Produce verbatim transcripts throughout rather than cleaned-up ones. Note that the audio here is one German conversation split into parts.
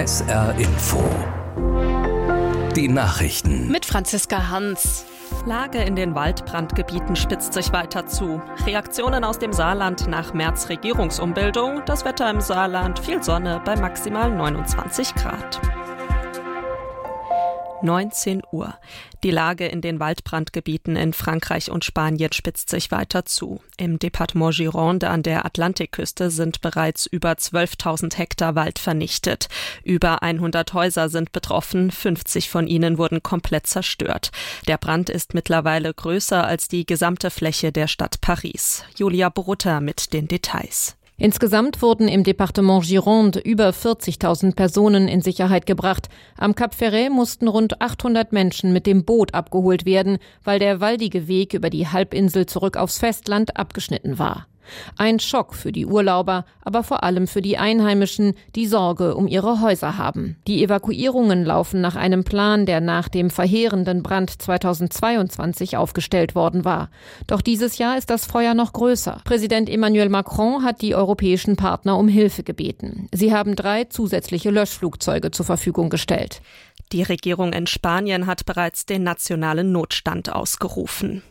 S R Info. Die Nachrichten. Mit Franziska Hans. Lage in den Waldbrandgebieten spitzt sich weiter zu. Reaktionen aus dem Saarland nach Merz Regierungsumbildung. Das Wetter im Saarland, viel Sonne bei maximal neunundzwanzig Grad. neunzehn Uhr. Die Lage in den Waldbrandgebieten in Frankreich und Spanien spitzt sich weiter zu. Im Departement Gironde an der Atlantikküste sind bereits über zwölftausend Hektar Wald vernichtet. Über hundert Häuser sind betroffen, fünfzig von ihnen wurden komplett zerstört. Der Brand ist mittlerweile größer als die gesamte Fläche der Stadt Paris. Julia Borutta mit den Details. Insgesamt wurden im Departement Gironde über vierzigtausend Personen in Sicherheit gebracht. Am Cap Ferret mussten rund achthundert Menschen mit dem Boot abgeholt werden, weil der waldige Weg über die Halbinsel zurück aufs Festland abgeschnitten war. Ein Schock für die Urlauber, aber vor allem für die Einheimischen, die Sorge um ihre Häuser haben. Die Evakuierungen laufen nach einem Plan, der nach dem verheerenden Brand zweitausendzweiundzwanzig aufgestellt worden war. Doch dieses Jahr ist das Feuer noch größer. Präsident Emmanuel Macron hat die europäischen Partner um Hilfe gebeten. Sie haben drei zusätzliche Löschflugzeuge zur Verfügung gestellt. Die Regierung in Spanien hat bereits den nationalen Notstand ausgerufen.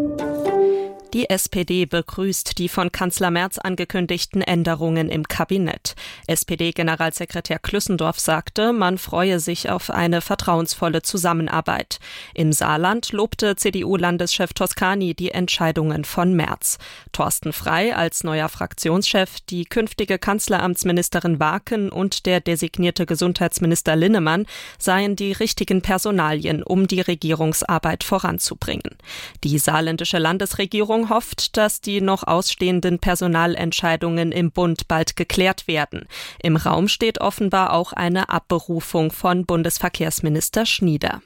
Die S P D begrüßt die von Kanzler Merz angekündigten Änderungen im Kabinett. S P D-Generalsekretär Klüssendorf sagte, man freue sich auf eine vertrauensvolle Zusammenarbeit. Im Saarland lobte C D U-Landeschef Toscani die Entscheidungen von Merz. Thorsten Frey als neuer Fraktionschef, die künftige Kanzleramtsministerin Waken und der designierte Gesundheitsminister Linnemann seien die richtigen Personalien, um die Regierungsarbeit voranzubringen. Die saarländische Landesregierung hofft, dass die noch ausstehenden Personalentscheidungen im Bund bald geklärt werden. Im Raum steht offenbar auch eine Abberufung von Bundesverkehrsminister Schnieder.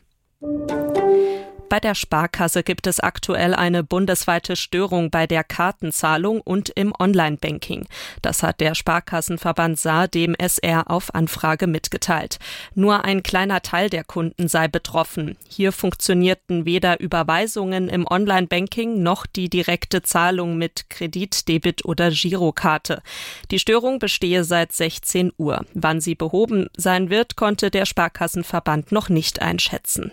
Bei der Sparkasse gibt es aktuell eine bundesweite Störung bei der Kartenzahlung und im Online-Banking. Das hat der Sparkassenverband Saar dem S R auf Anfrage mitgeteilt. Nur ein kleiner Teil der Kunden sei betroffen. Hier funktionierten weder Überweisungen im Online-Banking noch die direkte Zahlung mit Kredit-, Debit- oder Girokarte. Die Störung bestehe seit sechzehn Uhr. Wann sie behoben sein wird, konnte der Sparkassenverband noch nicht einschätzen.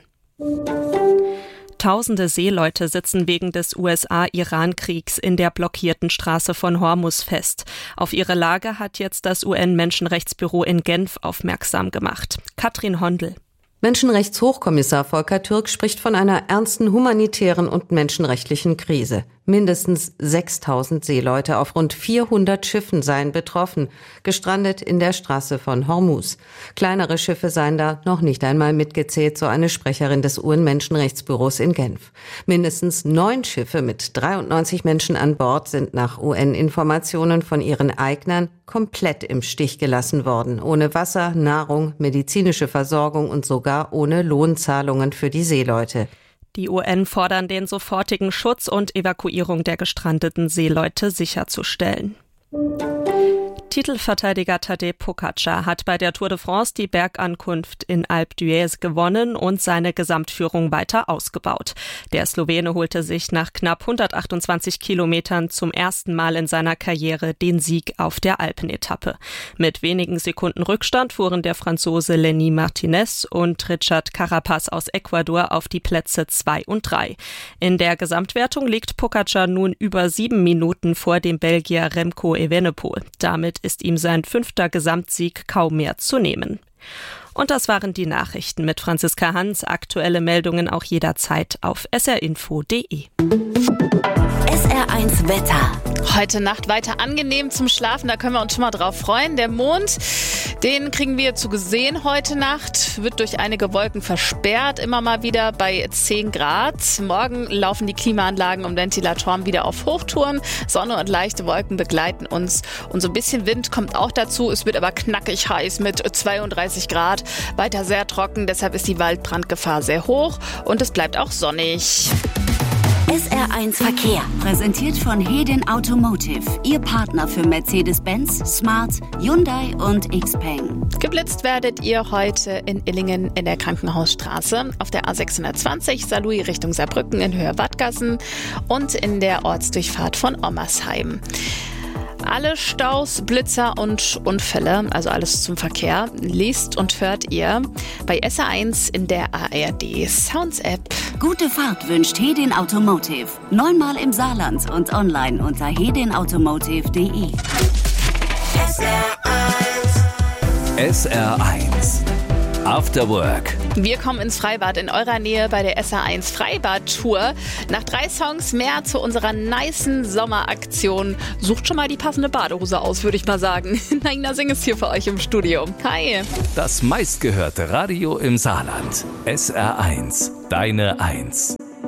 Tausende Seeleute sitzen wegen des U S A-Iran-Kriegs in der blockierten Straße von Hormuz fest. Auf ihre Lage hat jetzt das U N-Menschenrechtsbüro in Genf aufmerksam gemacht. Katrin Hondel. Menschenrechtshochkommissar Volker Türk spricht von einer ernsten humanitären und menschenrechtlichen Krise. Mindestens sechstausend Seeleute auf rund vierhundert Schiffen seien betroffen, gestrandet in der Straße von Hormuz. Kleinere Schiffe seien da noch nicht einmal mitgezählt, so eine Sprecherin des U N-Menschenrechtsbüros in Genf. Mindestens neun Schiffe mit dreiundneunzig Menschen an Bord sind nach U N-Informationen von ihren Eignern komplett im Stich gelassen worden, ohne Wasser, Nahrung, medizinische Versorgung und sogar ohne Lohnzahlungen für die Seeleute. Die U N fordern den sofortigen Schutz und Evakuierung der gestrandeten Seeleute sicherzustellen. Titelverteidiger Tadej Pogačar hat bei der Tour de France die Bergankunft in Alpe d'Huez gewonnen und seine Gesamtführung weiter ausgebaut. Der Slowene holte sich nach knapp hundertachtundzwanzig Kilometern zum ersten Mal in seiner Karriere den Sieg auf der Alpenetappe. Mit wenigen Sekunden Rückstand fuhren der Franzose Lenny Martinez und Richard Carapaz aus Ecuador auf die Plätze zwei und drei. In der Gesamtwertung liegt Pogačar nun über sieben Minuten vor dem Belgier Remco Evenepoel. Damit ist ihm sein fünfter Gesamtsieg kaum mehr zu nehmen. Und das waren die Nachrichten mit Franziska Hans. Aktuelle Meldungen auch jederzeit auf s r info punkt d e. S R eins Wetter. Heute Nacht weiter angenehm zum Schlafen, da können wir uns schon mal drauf freuen. Der Mond, den kriegen wir zu sehen heute Nacht, wird durch einige Wolken versperrt, immer mal wieder bei zehn Grad. Morgen laufen die Klimaanlagen und Ventilatoren wieder auf Hochtouren. Sonne und leichte Wolken begleiten uns und so ein bisschen Wind kommt auch dazu. Es wird aber knackig heiß mit zweiunddreißig Grad, weiter sehr trocken, deshalb ist die Waldbrandgefahr sehr hoch und es bleibt auch sonnig. S R eins Verkehr, präsentiert von Hedin Automotive, Ihr Partner für Mercedes-Benz, Smart, Hyundai und Xpeng. Geblitzt werdet ihr heute in Illingen in der Krankenhausstraße, auf der A sechshundertzwanzig Saarlouis Richtung Saarbrücken in Höhe Wattgassen und in der Ortsdurchfahrt von Ommersheim. Alle Staus, Blitzer und Unfälle, also alles zum Verkehr, lest und hört ihr bei S R eins in der A R D Sounds App. Gute Fahrt wünscht Hedin Automotive. Neunmal im Saarland und online unter hedin automotive punkt de. S R eins. S R eins. After Work. Wir kommen ins Freibad in eurer Nähe bei der S R eins Freibad-Tour. Nach drei Songs mehr zu unserer nicen Sommeraktion. Sucht schon mal die passende Badehose aus, würde ich mal sagen. Naina Singh ist hier für euch im Studio. Hi. Das meistgehörte Radio im Saarland. S R eins. Deine Eins.